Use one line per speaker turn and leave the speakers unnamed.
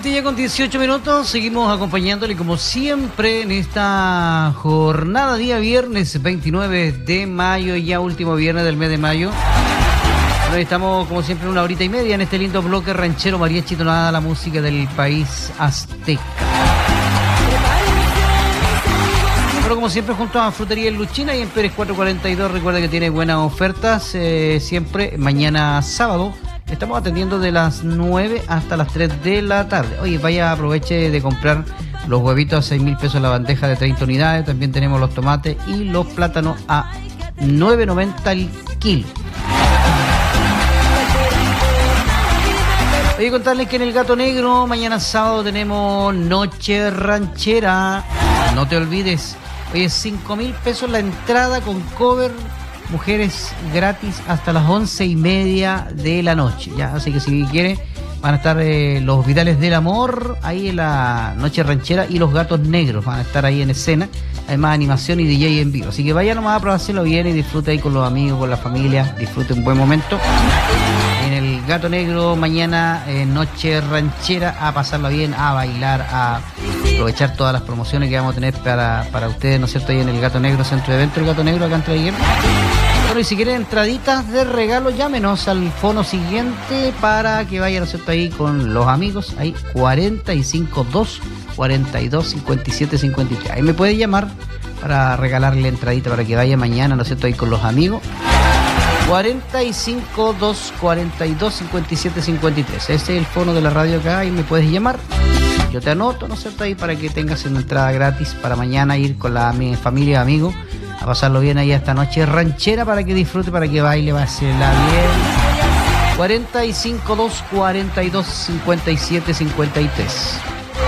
20 ya con 18 minutos, seguimos acompañándole como siempre en esta jornada, día viernes 29 de mayo, ya último viernes del mes de mayo. Hoy estamos como siempre una horita y media en este lindo bloque ranchero mariachi tonada, la música del país azteca. Pero como siempre junto a Frutería El Luchina y en Pérez 442, recuerda que tiene buenas ofertas siempre. Mañana sábado estamos atendiendo de las 9 hasta las 3 de la tarde. Oye, vaya, aproveche de comprar los huevitos a 6.000 pesos la bandeja de 30 unidades. También tenemos los tomates y los plátanos a 9.90 el kilo. Oye, contarles que en el Gato Negro mañana sábado tenemos noche ranchera. No te olvides. Oye, 5.000 pesos la entrada con cover. Mujeres gratis hasta las 11:30 de la noche, ¿ya? Así que si quiere, van a estar los Vidales del Amor ahí en la noche ranchera y los Gatos Negros van a estar ahí en escena. Además, animación y DJ en vivo. Así que vaya nomás a probarlo bien y disfrute ahí con los amigos, con la familia. Disfrute un buen momento. En el Gato Negro, mañana, noche ranchera, a pasarla bien, a bailar, a aprovechar todas las promociones que vamos a tener para ustedes, ¿no es cierto? Ahí en el Gato Negro, centro de evento, el Gato Negro, acá en Traiguén. Bueno, y si quieren entraditas de regalo, llámenos al fono siguiente para que vayan, ¿no es cierto?, ahí con los amigos, ahí 452 42 57 53. Ahí me puede llamar para regalarle entradita para que vaya mañana, ¿no es cierto?, ahí con los amigos. 452 42 57 53. Ese es el fono de la radio acá y me puedes llamar. Yo te anoto, ¿no es cierto?, ahí para que tengas una entrada gratis para mañana ir con mi familia y amigos a pasarlo bien ahí esta noche ranchera para que disfrute, para que baile, va a hacerla bien. 452 42 57 53.